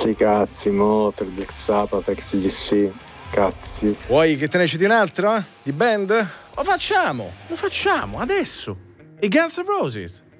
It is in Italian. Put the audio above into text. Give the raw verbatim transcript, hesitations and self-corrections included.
Sì, cazzi, Motor, Black Sabbath, X D C, cazzi. Vuoi che te ne citi un'altra? Di band? Lo facciamo, lo facciamo, adesso. I Guns N' Roses.